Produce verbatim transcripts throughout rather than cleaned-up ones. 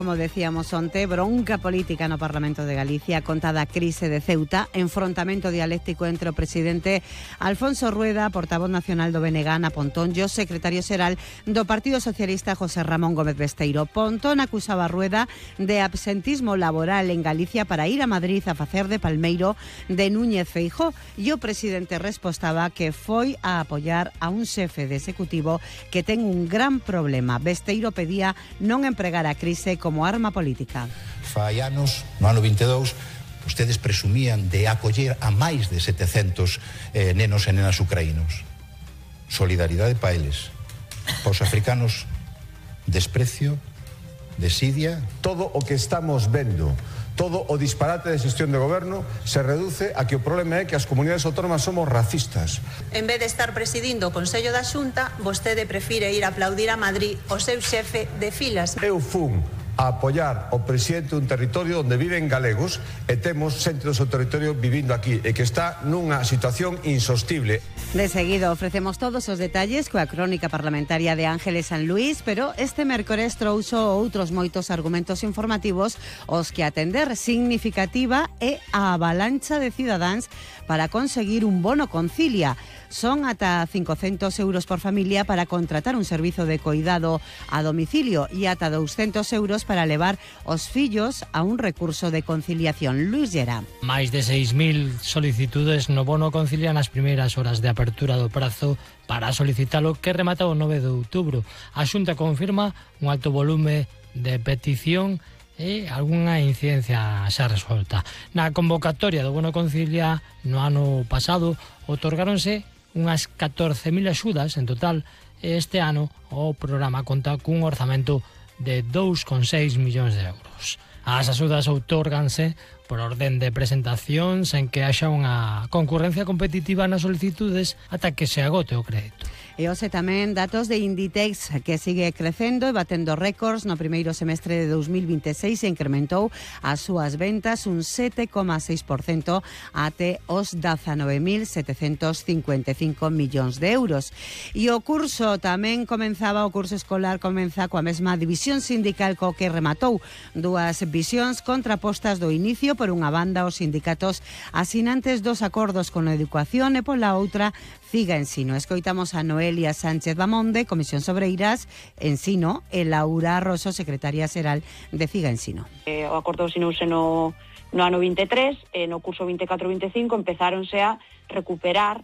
Como decíamos onte, bronca política no Parlamento de Galicia conta da crise de Ceuta, enfrontamento dialéctico entre o presidente Alfonso Rueda, portavoz nacional do B N G, Ana Pontón, e o secretario xeral do Partido Socialista, José Ramón Gómez Besteiro. Pontón acusaba a Rueda de absentismo laboral en Galicia para ir a Madrid a facer de palmeiro de Núñez Feijóo, e o presidente respostaba que foi a apoiar a un xefe de executivo que ten un gran problema. Besteiro pedía non empregar a crise como como arma política. Fai anos, no ano vinte e dous, ustedes presumían de acoller a máis de setecentos eh, nenos e nenas ucraínos. Solidaridade pa eles. Pa os africanos, desprecio, desidia. Todo o que estamos vendo, todo o disparate de xestión de goberno se reduce a que o problema é que as comunidades autónomas somos racistas. En vez de estar presidindo o Consello da Xunta, vostede prefire ir a aplaudir a Madrid o seu xefe de filas. Eu fun a apoiar o presidente dun territorio onde viven galegos e temos xente do seu territorio vivindo aquí e que está nunha situación insostible. De seguido ofrecemos todos os detalles coa crónica parlamentaria de Ángeles San Luís, pero este mércores trouxo outros moitos argumentos informativos os que atender. Significativa é a avalancha de cidadáns para conseguir un bono Concilia. Son ata cincocentos euros por familia para contratar un servizo de coidado a domicilio e ata douscentos euros para levar os fillos a un recurso de conciliación. Luis Llera. Máis de seis mil solicitudes no bono Concilia nas primeiras horas de apertura do prazo para solicitalo, que remata o nove de outubro. A Xunta confirma un alto volume de petición e algunha incidencia xa resolta. Na convocatoria do bono Concilia no ano pasado otorgáronse unhas catorce mil axudas en total. Este ano o programa conta cun orzamento de dous coma seis millóns de euros. As axudas outórganse por orden de presentación sen que haxa unha concurrencia competitiva nas solicitudes ata que se agote o crédito. E hoxe tamén datos de Inditex, que sigue crecendo e batendo récords. No primeiro semestre de dos mil vinte e seis se incrementou as súas ventas un sete coma seis por cento até os dezanove mil setecentos cincuenta e cinco millóns de euros. E o curso tamén comenzaba, o curso escolar comeza coa mesma división sindical co que rematou. Dúas visións contrapostas do inicio. Por unha banda, os sindicatos asinantes dos acordos con a educación e pola outra, Figa Ensino. Escoitamos a Noelia Sánchez Bamonde, Comisión Sobreiras, Ensino, e Laura Rosso, secretaria xeral de Figa Ensino. Eh, o acordo asinouse no, no ano vinte e tres, e no curso vinte e catro vinte e cinco empezáronse a recuperar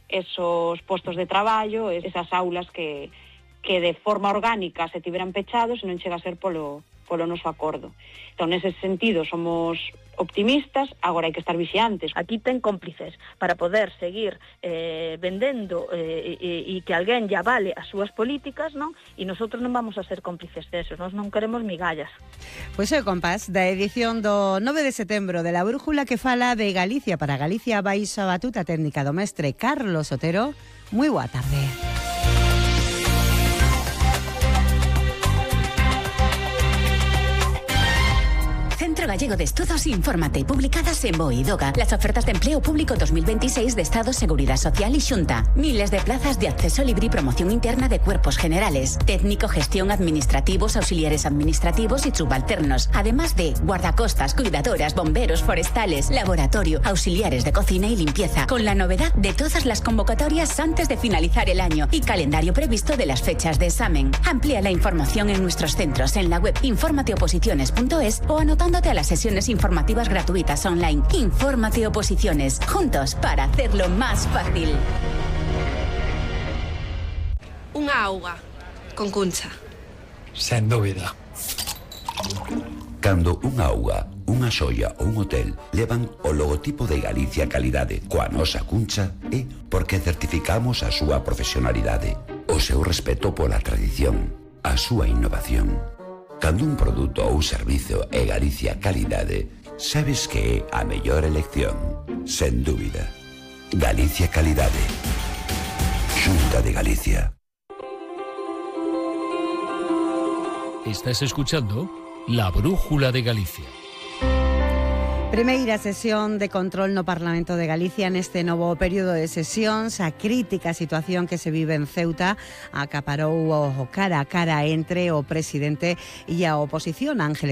esos postos de traballo, esas aulas que, que de forma orgánica se tiveran pechados e non chega a ser polo, polo noso acordo. Entón, nese sentido, somos optimistas, agora hai que estar vixiantes. Aquí ten cómplices para poder seguir eh, vendendo eh, e, e que alguén lle avale as súas políticas, non? E nosotros non vamos a ser cómplices desos, nós non queremos migallas. Pois é o compás da edición do nove de setembro de La Brújula, que fala de Galicia para Galicia baixo a batuta técnica do mestre Carlos Otero. Moi boa tarde. Centro Gallego de Estudos Infórmate, publicadas en BOE y DOGA. Las ofertas de empleo público dos mil veintiséis de Estado, Seguridad Social y Xunta. Miles de plazas de acceso libre y promoción interna de cuerpos generales, técnico, gestión, administrativos, auxiliares administrativos y subalternos. Además de guardacostas, cuidadoras, bomberos, forestales, laboratorio, auxiliares de cocina y limpieza. Con la novedad de todas las convocatorias antes de finalizar el año y calendario previsto de las fechas de examen. Amplía la información en nuestros centros en la web informateoposiciones punto es o anotándote a las sesiones informativas gratuitas online. Infórmate Oposiciones, juntos para hacerlo más fácil. Unha auga con Cuncha. Sen dúbida. Cando unha auga, unha xoia ou un hotel levan o logotipo de Galicia Calidade coa nosa Cuncha, é porque certificamos a súa profesionalidade, o seu respeto pola tradición, a súa innovación. Cando un produto ou servizo é Galicia Calidade, sabes que é a mellor elección, sen dúbida. Galicia Calidade. Xunta de Galicia. Estás escuchando La Brújula de Galicia. Primeira sesión de control no Parlamento de Galicia neste novo período de sesións. A crítica situación que se vive en Ceuta acaparou o cara a cara entre o presidente e a oposición. Ángel